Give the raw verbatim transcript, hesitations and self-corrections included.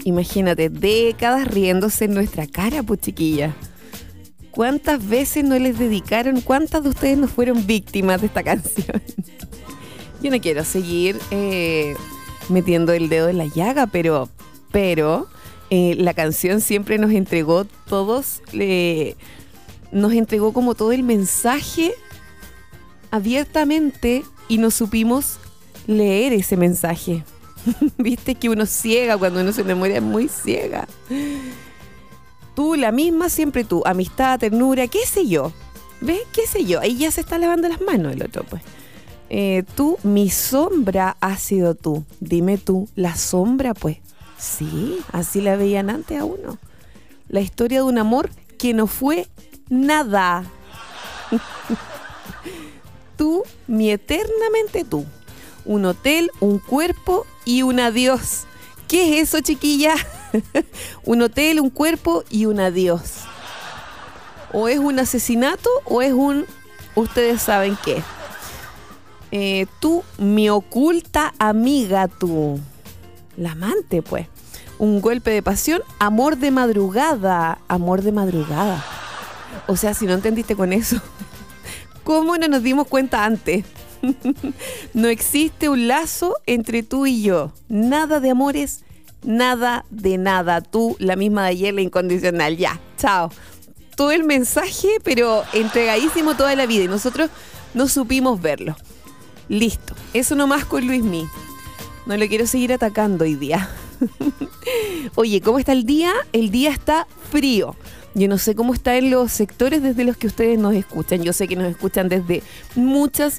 Imagínate, décadas riéndose en nuestra cara, pues chiquilla. ¿Cuántas veces no les dedicaron? ¿Cuántas de ustedes no fueron víctimas de esta canción? Yo no quiero seguir eh, metiendo el dedo en la llaga, pero, pero eh, la canción siempre nos entregó todos, eh, nos entregó como todo el mensaje abiertamente y no supimos leer ese mensaje. Viste que uno ciega cuando uno se enamora, es muy ciega. Tú, la misma, siempre tú. Amistad, ternura, qué sé yo. ¿Ves? ¿Qué sé yo? Ahí ya se está lavando las manos el otro, pues. Eh, tú, mi sombra ha sido tú. Dime tú, la sombra, pues. Sí, así la veían antes a uno. La historia de un amor que no fue nada. Tú, mi eternamente tú. Un hotel, un cuerpo y un adiós. ¿Qué es eso, chiquilla? Un hotel, un cuerpo y un adiós. O es un asesinato o es un... Ustedes saben qué. Eh, tú, mi oculta amiga, tú. La amante, pues. Un golpe de pasión, amor de madrugada. Amor de madrugada. O sea, si no entendiste con eso, ¿cómo no nos dimos cuenta antes? No existe un lazo entre tú y yo. Nada de amores, nada de nada. Tú, la misma de ayer, la incondicional. Ya, chao. Todo el mensaje, pero entregadísimo toda la vida. Y nosotros no supimos verlo. Listo. Eso nomás con Luismi. No le quiero seguir atacando hoy día. Oye, ¿cómo está el día? El día está frío. Yo no sé cómo está en los sectores desde los que ustedes nos escuchan. Yo sé que nos escuchan desde muchas,